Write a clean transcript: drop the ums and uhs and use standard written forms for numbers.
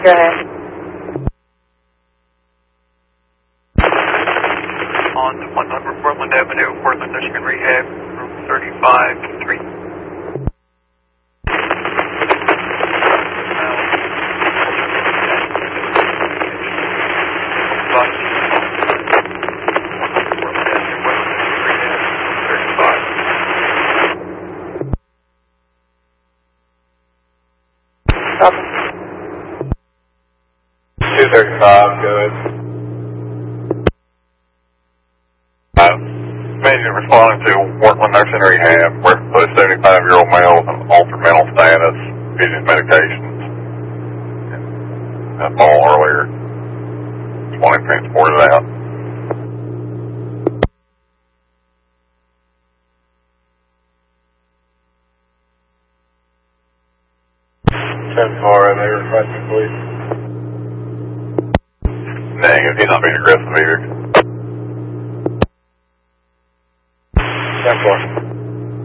Go ahead. On 100 Portland Avenue, Portland, Michigan Rehab, room 35-3. Copy. 235, good. Immediately responding to Portland Nursing Rehab, where a 75-year-old male with an altered mental status, using medications. That fall earlier. Just wanting transported out. 10-4, and they requested police. Negative, he's not being aggressive either. 10-4.